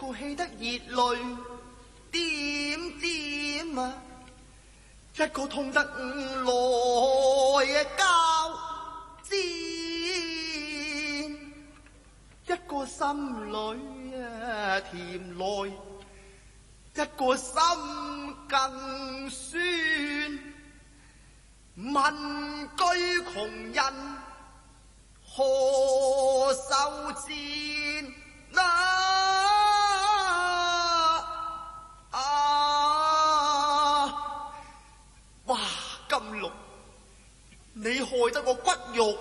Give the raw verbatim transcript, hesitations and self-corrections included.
個氣得熱淚點點啊，一個痛得五內交煎，一個心裏啊甜來，一個心更酸。問居窮人何受煎啊？啊！哇！金龍，你害得我骨肉